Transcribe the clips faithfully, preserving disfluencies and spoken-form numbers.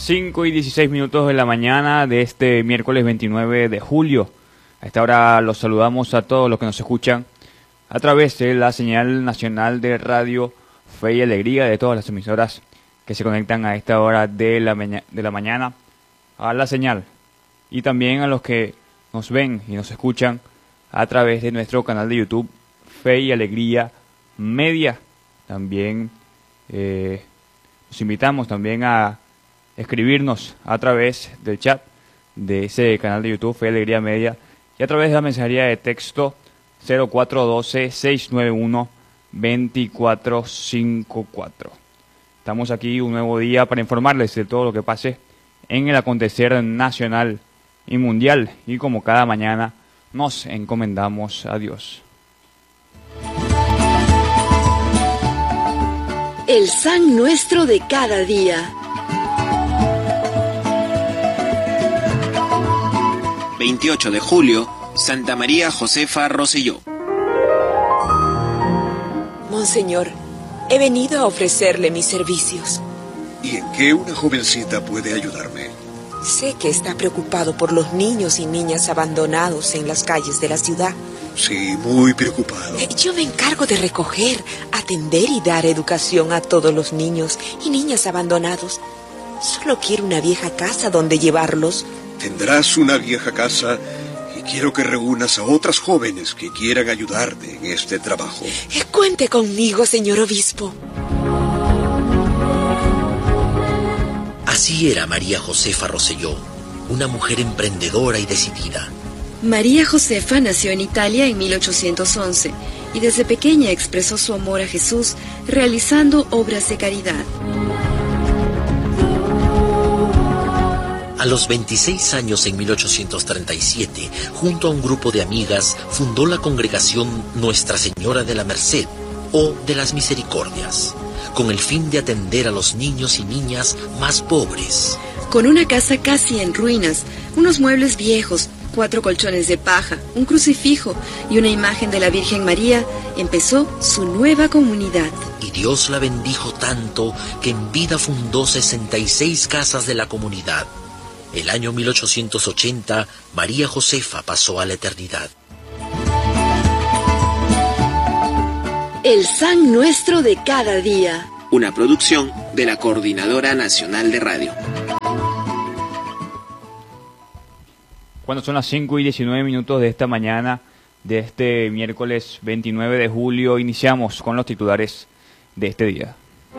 cinco y dieciséis minutos de la mañana de este miércoles veintinueve de julio. A esta hora los saludamos a todos los que nos escuchan a través de la señal nacional de Radio Fe y Alegría, de todas las emisoras que se conectan a esta hora de la, maña- de la mañana a la señal. Y también a los que nos ven y nos escuchan a través de nuestro canal de YouTube Fe y Alegría Media. También eh, los invitamos también a escribirnos a través del chat de ese canal de YouTube Fe y Alegría Media y a través de la mensajería de texto cero cuatro uno dos, seis nueve uno, dos cuatro cinco cuatro. Estamos aquí un nuevo día para informarles de todo lo que pase en el acontecer nacional y mundial, y como cada mañana nos encomendamos a Dios. El San Nuestro de cada día. veintiocho de julio, Santa María Josefa Rosselló. Monseñor, he venido a ofrecerle mis servicios. ¿Y en qué una jovencita puede ayudarme? Sé que está preocupado por los niños y niñas abandonados en las calles de la ciudad. Sí, muy preocupado. Eh, Yo me encargo de recoger, atender y dar educación a todos los niños y niñas abandonados. Solo quiero una vieja casa donde llevarlos. Tendrás una vieja casa y quiero que reúnas a otras jóvenes que quieran ayudarte en este trabajo. Eh, Cuente conmigo, señor obispo. Así era María Josefa Rosselló, una mujer emprendedora y decidida. María Josefa nació en Italia en mil ochocientos once y desde pequeña expresó su amor a Jesús realizando obras de caridad. A los veintiséis años, en mil ochocientos treinta y siete, junto a un grupo de amigas, fundó la congregación Nuestra Señora de la Merced, o de las Misericordias, con el fin de atender a los niños y niñas más pobres. Con una casa casi en ruinas, unos muebles viejos, cuatro colchones de paja, un crucifijo y una imagen de la Virgen María, empezó su nueva comunidad. Y Dios la bendijo tanto que en vida fundó sesenta y seis casas de la comunidad. El año mil ochocientos ochenta, María Josefa pasó a la eternidad. El San Nuestro de cada día. Una producción de la Coordinadora Nacional de Radio. Cuando son las cinco y diecinueve minutos de esta mañana de este miércoles veintinueve de julio, iniciamos con los titulares de este día.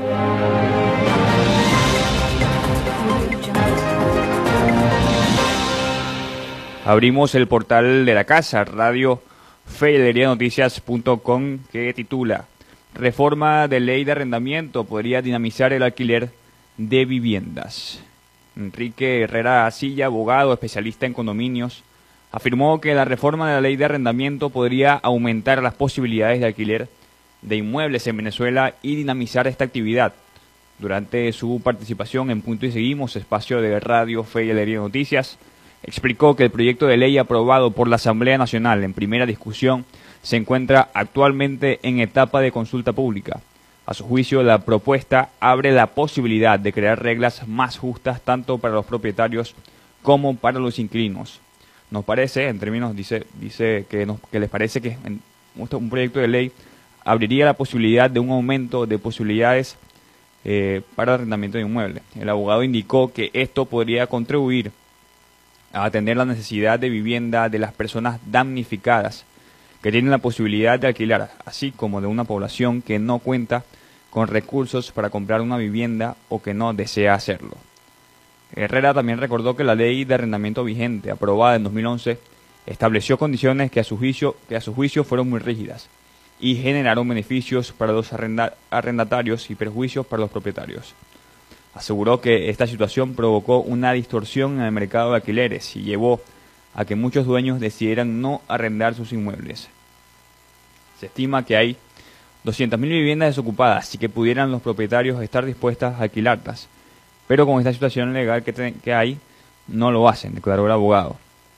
Abrimos el portal de la casa, Radio Fe y Alegría Noticias punto com, que titula: Reforma de ley de arrendamiento podría dinamizar el alquiler de viviendas. Enrique Herrera Silla, abogado especialista en condominios, afirmó que la reforma de la ley de arrendamiento podría aumentar las posibilidades de alquiler de inmuebles en Venezuela y dinamizar esta actividad. Durante su participación en Punto y Seguimos, espacio de Radio Fe y Alegría Noticias, explicó que el proyecto de ley aprobado por la Asamblea Nacional en primera discusión se encuentra actualmente en etapa de consulta pública. A su juicio, la propuesta abre la posibilidad de crear reglas más justas tanto para los propietarios como para los inquilinos. Nos parece, en términos, dice, dice que, nos, que les parece que en un proyecto de ley abriría la posibilidad de un aumento de posibilidades eh, para el arrendamiento de inmuebles. El abogado indicó que esto podría contribuir a atender la necesidad de vivienda de las personas damnificadas que tienen la posibilidad de alquilar, así como de una población que no cuenta con recursos para comprar una vivienda o que no desea hacerlo. Herrera también recordó que la ley de arrendamiento vigente, aprobada en dos mil once, estableció condiciones que a su juicio, que a su juicio fueron muy rígidas y generaron beneficios para los arrenda, arrendatarios y perjuicios para los propietarios. Aseguró que esta situación provocó una distorsión en el mercado de alquileres y llevó a que muchos dueños decidieran no arrendar sus inmuebles. Se estima que hay doscientas mil viviendas desocupadas y que pudieran los propietarios estar dispuestas a alquilarlas, pero con esta situación legal que, te, que hay, no lo hacen, declaró el abogado.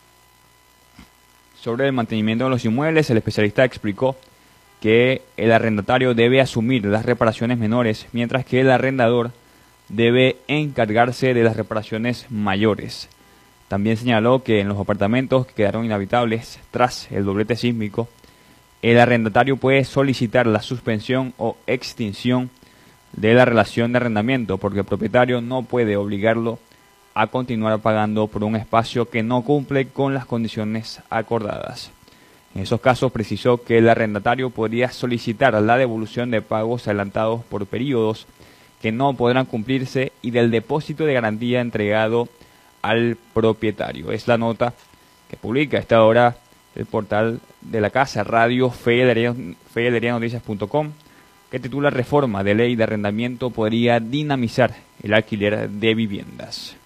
Sobre el mantenimiento de los inmuebles, el especialista explicó que el arrendatario debe asumir las reparaciones menores, mientras que el arrendador debe encargarse de las reparaciones mayores. También señaló que en los apartamentos que quedaron inhabitables tras el doblete sísmico, el arrendatario puede solicitar la suspensión o extinción de la relación de arrendamiento, porque el propietario no puede obligarlo a continuar pagando por un espacio que no cumple con las condiciones acordadas. En esos casos precisó que el arrendatario podría solicitar la devolución de pagos adelantados por periodos que no podrán cumplirse y del depósito de garantía entregado al propietario. Es la nota que publica a esta hora el portal de la casa, radio fedelerianoticias punto com, que titula Reforma de Ley de Arrendamiento podría dinamizar el alquiler de viviendas.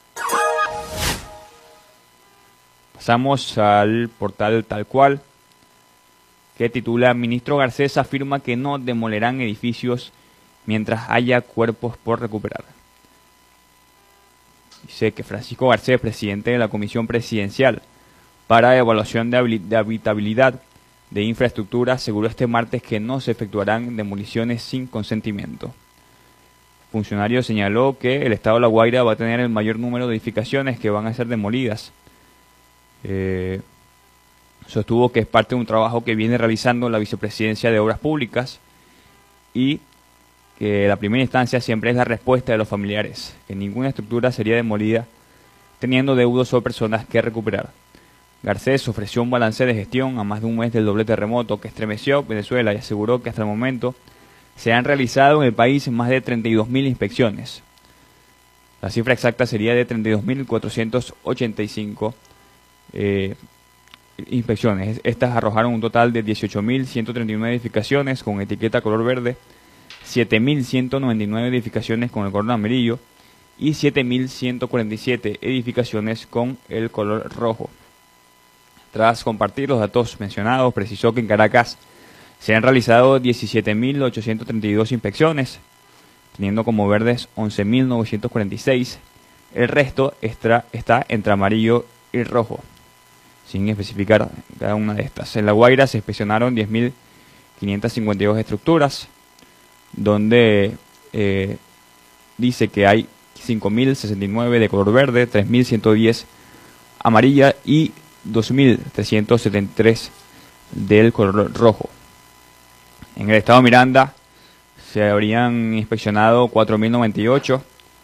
Pasamos al portal Tal Cual, que titula Ministro Garcés afirma que no demolerán edificios mientras haya cuerpos por recuperar. Dice que Francisco Garcés, presidente de la Comisión Presidencial para Evaluación de Habitabilidad de Infraestructura, aseguró este martes que no se efectuarán demoliciones sin consentimiento. El funcionario señaló que el Estado de La Guaira va a tener el mayor número de edificaciones que van a ser demolidas. Eh, sostuvo que es parte de un trabajo que viene realizando la Vicepresidencia de Obras Públicas y que la primera instancia siempre es la respuesta de los familiares, que ninguna estructura sería demolida teniendo deudos o personas que recuperar. Garcés ofreció un balance de gestión a más de un mes del doble terremoto que estremeció Venezuela y aseguró que hasta el momento se han realizado en el país más de treinta y dos mil inspecciones. La cifra exacta sería de treinta y dos mil cuatrocientas ochenta y cinco eh, inspecciones. Estas arrojaron un total de dieciocho mil ciento treinta y nueve edificaciones con etiqueta color verde, siete mil ciento noventa y nueve edificaciones con el color amarillo y siete mil ciento cuarenta y siete edificaciones con el color rojo. Tras compartir los datos mencionados, precisó que en Caracas se han realizado diecisiete mil ochocientas treinta y dos inspecciones, teniendo como verdes once mil novecientas cuarenta y seis. El resto está, está entre amarillo y rojo, sin especificar cada una de estas. En La Guaira se inspeccionaron diez mil quinientas cincuenta y dos estructuras, donde eh, dice que hay cinco mil sesenta y nueve de color verde, tres mil ciento diez amarilla y dos mil trescientos setenta y tres del color rojo. En el estado Miranda se habrían inspeccionado cuatro mil noventa y ocho,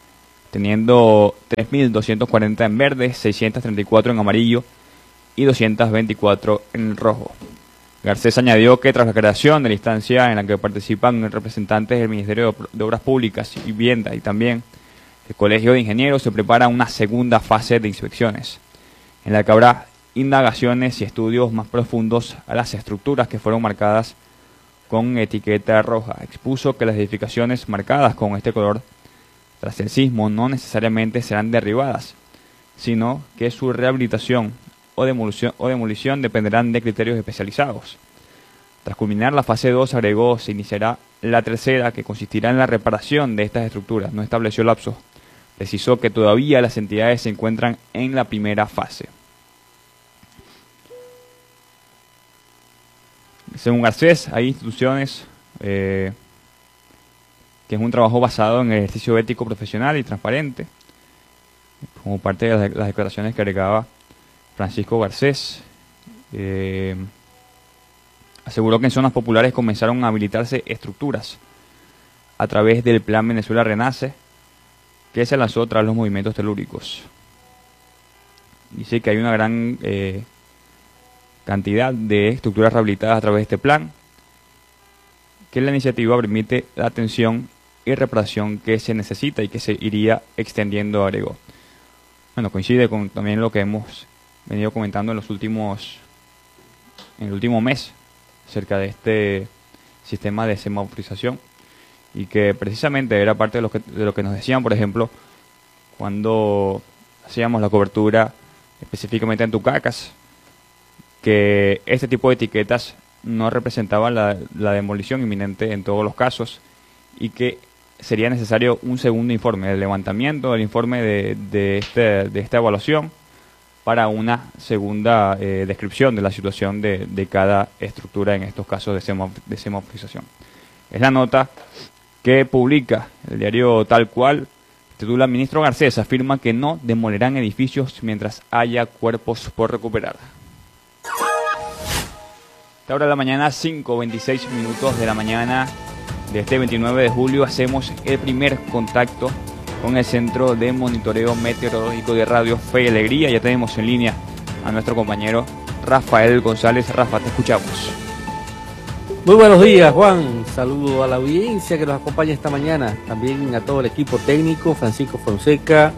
teniendo tres mil doscientos cuarenta en verde, seiscientos treinta y cuatro en amarillo y doscientos veinticuatro en rojo. Garcés añadió que tras la creación de la instancia en la que participan representantes del Ministerio de Obras Públicas y Vivienda y también el Colegio de Ingenieros, se prepara una segunda fase de inspecciones, en la que habrá indagaciones y estudios más profundos a las estructuras que fueron marcadas con etiqueta roja. Expuso que las edificaciones marcadas con este color tras el sismo no necesariamente serán derribadas, sino que su rehabilitación o demolición, o demolición dependerán de criterios especializados. Tras culminar la fase dos, agregó, se iniciará la tercera, que consistirá en la reparación de estas estructuras. No estableció lapsos. Precisó que todavía las entidades se encuentran en la primera fase. Según Garcés, hay instituciones eh, que es un trabajo basado en el ejercicio ético, profesional y transparente, como parte de las, las declaraciones que agregaba Francisco Garcés. Eh, aseguró que en zonas populares comenzaron a habilitarse estructuras a través del Plan Venezuela Renace, que se lanzó tras los movimientos telúricos. Dice que hay una gran eh, cantidad de estructuras rehabilitadas a través de este plan, que la iniciativa permite la atención y reparación que se necesita y que se iría extendiendo, agregó. Bueno, coincide con también lo que hemos venido comentando en los últimos en el último mes acerca de este sistema de semaforización, y que precisamente era parte de lo que, de lo que nos decían, por ejemplo, cuando hacíamos la cobertura específicamente en Tucacas, que este tipo de etiquetas no representaban la, la demolición inminente en todos los casos, y que sería necesario un segundo informe, el levantamiento del informe de, de, este, de esta evaluación, para una segunda eh, descripción de la situación de, de cada estructura en estos casos de, sema, de semaforización. Es la nota que publica el diario Tal Cual Titula: Ministro Garcés afirma que no demolerán edificios mientras haya cuerpos por recuperar. Esta hora de la mañana, cinco veintiséis minutos de la mañana de este veintinueve de julio, hacemos el primer contacto con el Centro de Monitoreo Meteorológico de Radio Fe y Alegría. Ya tenemos en línea a nuestro compañero Rafael González. Rafa, te escuchamos. Muy buenos días, Juan. Saludo a la audiencia que nos acompaña esta mañana. También a todo el equipo técnico, Francisco Fonseca,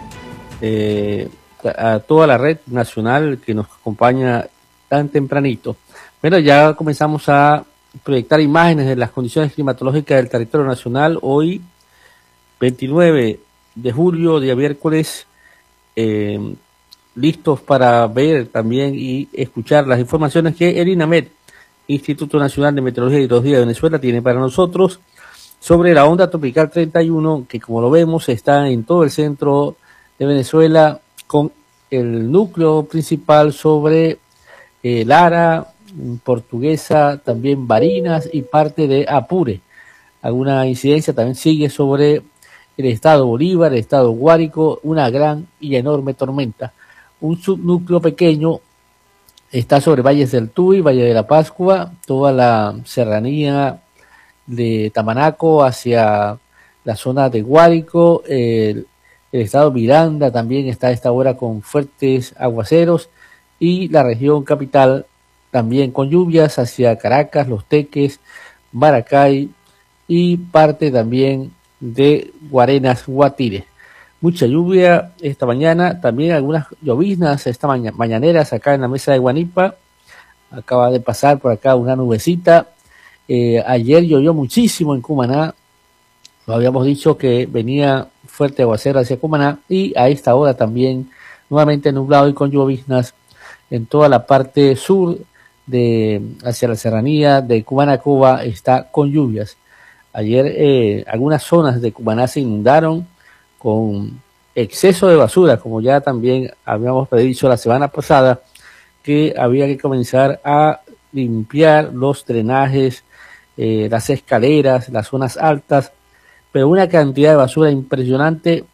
eh, a toda la red nacional que nos acompaña tan tempranito. Bueno, ya comenzamos a proyectar imágenes de las condiciones climatológicas del territorio nacional. Hoy, veintinueve de julio, día miércoles, eh, listos para ver también y escuchar las informaciones que el INAMET, Instituto Nacional de Meteorología y Hidrología de Venezuela, tiene para nosotros sobre la onda tropical treinta y uno, que como lo vemos está en todo el centro de Venezuela, con el núcleo principal sobre eh, Lara, Portuguesa, también Barinas y parte de Apure. Alguna incidencia también sigue sobre el estado Bolívar, el estado Guárico, una gran y enorme tormenta. Un subnúcleo pequeño está sobre Valles del Tuy, Valle de la Pascua, toda la serranía de Tamanaco hacia la zona de Guárico. El, el estado Miranda también está a esta hora con fuertes aguaceros, y la región capital también con lluvias hacia Caracas, Los Teques, Maracay y parte también de Guarenas, Guatire. Mucha lluvia esta mañana, también algunas lloviznas esta maña, mañaneras acá en la mesa de Guanipa. Acaba de pasar por acá una nubecita. Eh, ayer llovió muchísimo en Cumaná. Lo habíamos dicho que venía fuerte aguacero hacia Cumaná, y a esta hora también nuevamente nublado y con lloviznas en toda la parte sur de hacia la serranía de Cumaná, Cuba, está con lluvias. Ayer eh, algunas zonas de Cumaná se inundaron con exceso de basura, como ya también habíamos predicho la semana pasada, que había que comenzar a limpiar los drenajes, eh, las escaleras, las zonas altas, pero una cantidad de basura impresionante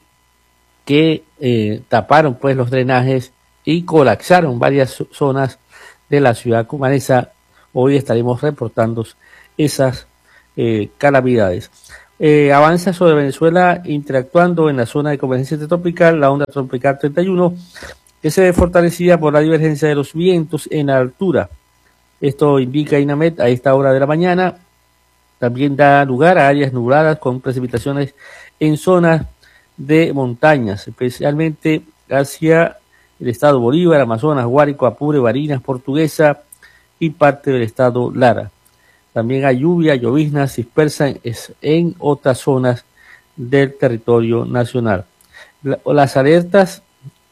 que eh, taparon pues los drenajes y colapsaron varias zonas de la ciudad cumanesa. Hoy estaremos reportando esas eh, calamidades. Eh, avanza sobre Venezuela interactuando en la zona de convergencia intertropical la onda tropical treinta y uno, que se ve fortalecida por la divergencia de los vientos en la altura. Esto indica INAMET a esta hora de la mañana. También da lugar a áreas nubladas con precipitaciones en zonas de montañas, especialmente hacia el estado Bolívar, Amazonas, Guárico, Apure, Barinas, Portuguesa y parte del estado Lara. También hay lluvia, lloviznas dispersas en otras zonas del territorio nacional. La, las alertas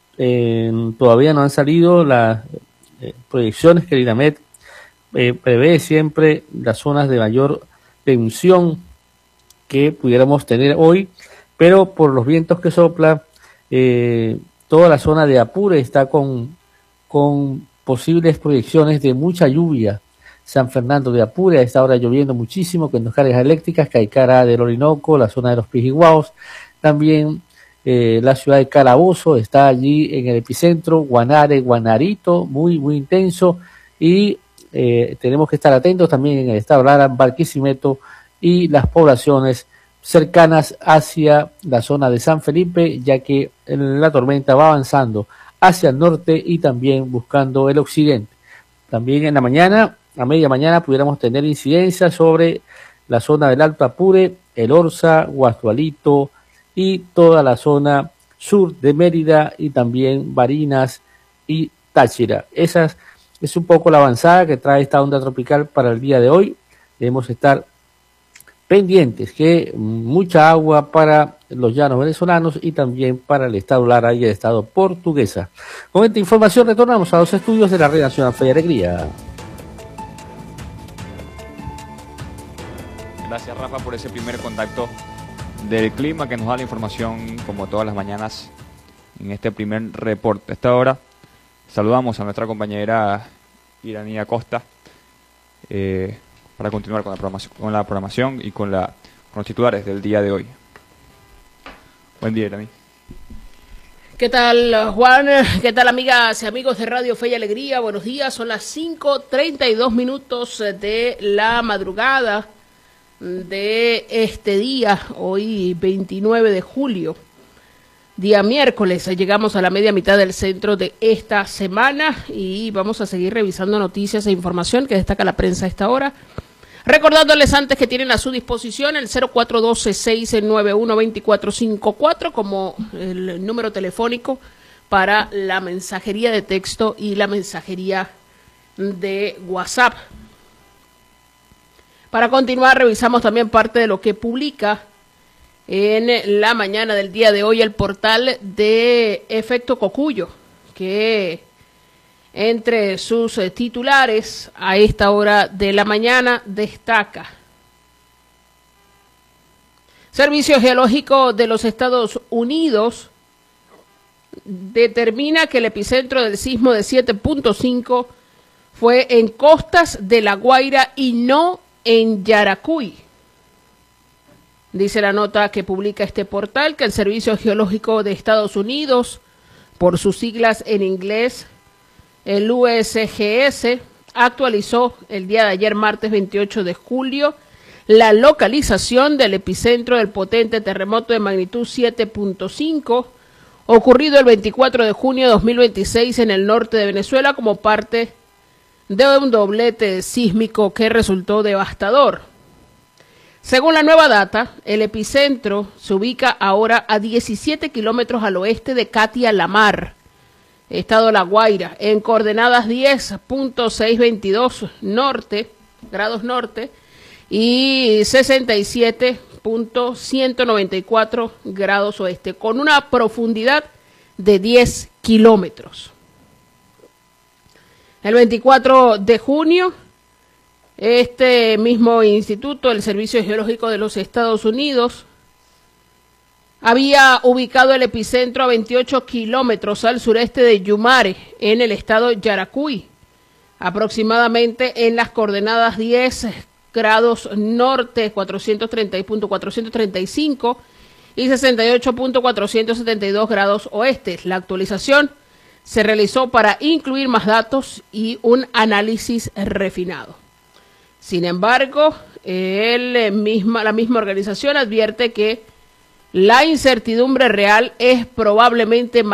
eh, todavía no han salido, las eh, proyecciones que el INAMET eh, prevé siempre las zonas de mayor tensión que pudiéramos tener hoy, pero por los vientos que soplan, eh, toda la zona de Apure está con, con posibles proyecciones de mucha lluvia. San Fernando de Apure, a esta hora lloviendo muchísimo, con descargas eléctricas, Caicara del Orinoco, la zona de los Pijiguaos, también eh, la ciudad de Calabozo está allí en el epicentro, Guanare, Guanarito, muy, muy intenso, y eh, tenemos que estar atentos también en el estado Lara, Barquisimeto y las poblaciones cercanas hacia la zona de San Felipe, ya que la tormenta va avanzando hacia el norte y también buscando el occidente. También en la mañana, a media mañana, pudiéramos tener incidencia sobre la zona del Alto Apure, El Orza, Guastualito y toda la zona sur de Mérida y también Barinas y Táchira. Esa es un poco la avanzada que trae esta onda tropical para el día de hoy. Debemos estar pendientes que mucha agua para los llanos venezolanos y también para el estado Lara y el estado Portuguesa. Con esta información retornamos a los estudios de la Red Nacional Fe y Alegría. Gracias, Rafa, por ese primer contacto del clima que nos da la información como todas las mañanas en este primer reporte. A esta hora saludamos a nuestra compañera Iranía Costa eh, para continuar con la programación, con la programación y con, la, con los titulares del día de hoy. Buen día, Dani. ¿Qué tal, Juan? ¿Qué tal, amigas y amigos de Radio Fe y Alegría? Buenos días, son las cinco treinta y dos minutos de la madrugada de este día, hoy veintinueve de julio, día miércoles. Llegamos a la media mitad del centro de esta semana y vamos a seguir revisando noticias e información que destaca la prensa a esta hora. Recordándoles antes que tienen a su disposición el cero cuatro uno dos, seis nueve uno, dos cuatro cinco cuatro como el número telefónico para la mensajería de texto y la mensajería de WhatsApp. Para continuar, revisamos también parte de lo que publica en la mañana del día de hoy el portal de Efecto Cocuyo, que entre sus eh, titulares a esta hora de la mañana destaca: Servicio Geológico de los Estados Unidos determina que el epicentro del sismo de siete punto cinco fue en costas de La Guaira y no en Yaracuy. Dice la nota que publica este portal que el Servicio Geológico de Estados Unidos, por sus siglas en inglés, el U S G S, actualizó el día de ayer, martes veintiocho de julio, la localización del epicentro del potente terremoto de magnitud siete punto cinco, ocurrido el veinticuatro de junio de dos mil veintiséis en el norte de Venezuela como parte de un doblete sísmico que resultó devastador. Según la nueva data, el epicentro se ubica ahora a diecisiete kilómetros al oeste de Catia La Mar, Estado La Guaira, en coordenadas diez punto seiscientos veintidós norte, grados norte y sesenta y siete punto ciento noventa y cuatro grados oeste, con una profundidad de diez kilómetros. El veinticuatro de junio, este mismo instituto, el Servicio Geológico de los Estados Unidos, había ubicado el epicentro a veintiocho kilómetros al sureste de Yumare, en el estado Yaracuy, aproximadamente en las coordenadas diez grados norte, cuatrocientos treinta punto cuatrocientos treinta y cinco y sesenta y ocho punto cuatrocientos setenta y dos grados oeste. La actualización se realizó para incluir más datos y un análisis refinado. Sin embargo, el misma, la misma organización advierte que la incertidumbre real es probablemente